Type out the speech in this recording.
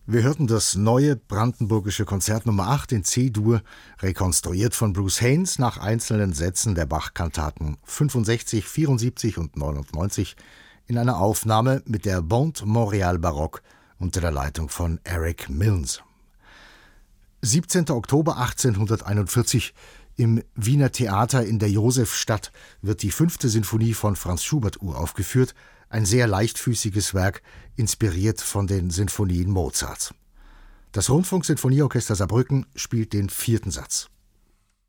Wir hörten das neue brandenburgische Konzert Nummer 8 in C-Dur, rekonstruiert von Bruce Haynes nach einzelnen Sätzen der Bach-Kantaten 65, 74 und 99 in einer Aufnahme mit der Bande Montréal Baroque unter der Leitung von Eric Milnes. 17. Oktober 1841 im Wiener Theater in der Josefstadt wird die 5. Sinfonie von Franz Schubert uraufgeführt, ein sehr leichtfüßiges Werk, inspiriert von den Sinfonien Mozarts. Das Rundfunksinfonieorchester Saarbrücken spielt den 4. Satz.